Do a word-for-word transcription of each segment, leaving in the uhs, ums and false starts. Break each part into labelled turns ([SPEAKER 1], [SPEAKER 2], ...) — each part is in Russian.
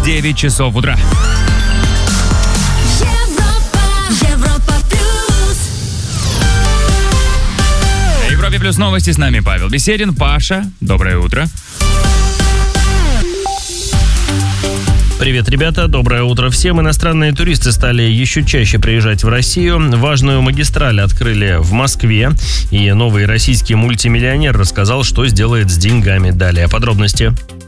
[SPEAKER 1] девять часов утра. Европе плюс новости, с нами Павел Беседин. Паша, доброе утро.
[SPEAKER 2] Привет, ребята, доброе утро всем. Иностранные туристы стали еще чаще приезжать в Россию. Важную магистраль открыли в Москве. И новый российский мультимиллионер рассказал, что сделает с деньгами. Далее подробности.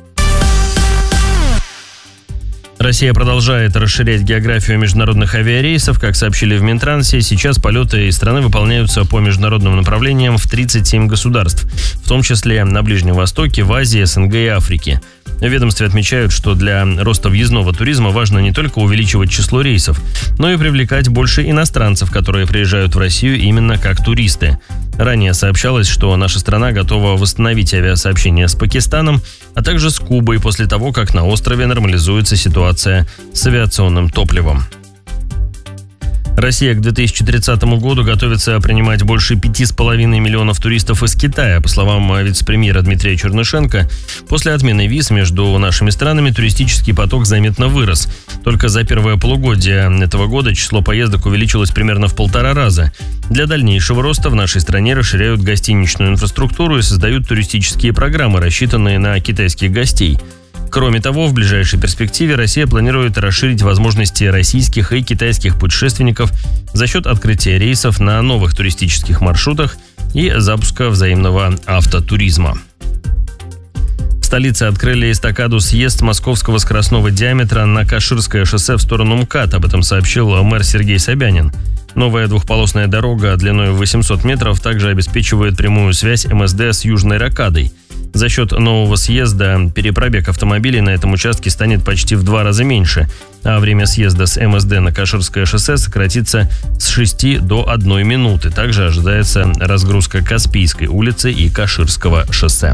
[SPEAKER 2] Россия продолжает расширять географию международных авиарейсов. Как сообщили в Минтрансе, сейчас полеты из страны выполняются по международным направлениям в тридцать семь государств, в том числе на Ближнем Востоке, в Азии, СНГ и Африке. В ведомстве отмечают, что для роста въездного туризма важно не только увеличивать число рейсов, но и привлекать больше иностранцев, которые приезжают в Россию именно как туристы. Ранее сообщалось, что наша страна готова восстановить авиасообщение с Пакистаном, а также с Кубой после того, как на острове нормализуется ситуация с авиационным топливом. Россия к две тысячи тридцатому году готовится принимать больше пяти с половиной миллионов туристов из Китая. По словам вице-премьера Дмитрия Чернышенко, после отмены виз между нашими странами туристический поток заметно вырос. Только за первое полугодие этого года число поездок увеличилось примерно в полтора раза. Для дальнейшего роста в нашей стране расширяют гостиничную инфраструктуру и создают туристические программы, рассчитанные на китайских гостей. Кроме того, в ближайшей перспективе Россия планирует расширить возможности российских и китайских путешественников за счет открытия рейсов на новых туристических маршрутах и запуска взаимного автотуризма. В столице открыли эстакаду съезд московского скоростного диаметра на Каширское шоссе в сторону МКАД. Об этом сообщил мэр Сергей Собянин. Новая двухполосная дорога длиной в восемьсот метров также обеспечивает прямую связь эм эс дэ с Южной Ракадой. За счет нового съезда перепробег автомобилей на этом участке станет почти в два раза меньше, а время съезда с эм эс дэ на Каширское шоссе сократится с шести до одной минуты. Также ожидается разгрузка Каспийской улицы и Каширского шоссе.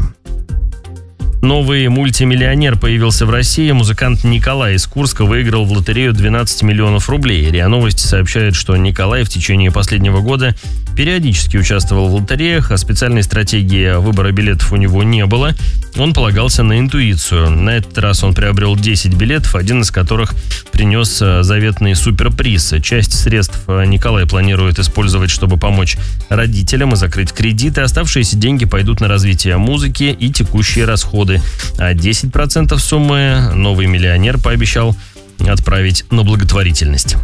[SPEAKER 2] Новый мультимиллионер появился в России. Музыкант Николай из Курска выиграл в лотерею двенадцать миллионов рублей. РИА Новости сообщает, что Николай в течение последнего года периодически участвовал в лотереях, а специальной стратегии выбора билетов у него не было. Он полагался на интуицию. На этот раз он приобрел десять билетов, один из которых принес заветный суперприз. Часть средств Николай планирует использовать, чтобы помочь родителям и закрыть кредиты. Оставшиеся деньги пойдут на развитие музыки и текущие расходы. А десять процентов суммы новый миллионер пообещал отправить на благотворительность.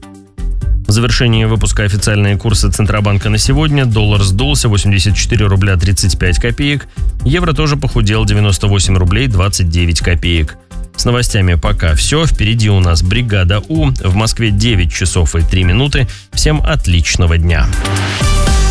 [SPEAKER 2] В завершении выпуска официальные курсы Центробанка на сегодня. Доллар сдулся восемьдесят четыре рубля тридцать пять копеек. Евро тоже похудел девяносто восемь рублей двадцать девять копеек. С новостями пока все. Впереди у нас бригада У. В Москве девять часов и три минуты. Всем отличного дня.